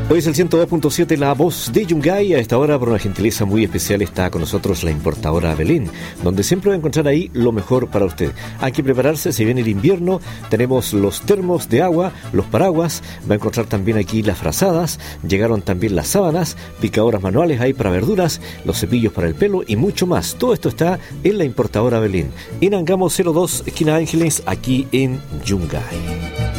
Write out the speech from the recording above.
Hoy es el 102.7 La Voz de Yungay. A esta hora, por una gentileza muy especial, está con nosotros la importadora Belén, donde siempre va a encontrar ahí lo mejor para usted. Hay que prepararse, se viene el invierno, tenemos los termos de agua, los paraguas, va a encontrar también aquí las frazadas, llegaron también las sábanas, picadoras manuales ahí para verduras, los cepillos para el pelo y mucho más. Todo esto está en la importadora Belén, en Angamos 02, esquina Ángeles, aquí en Yungay.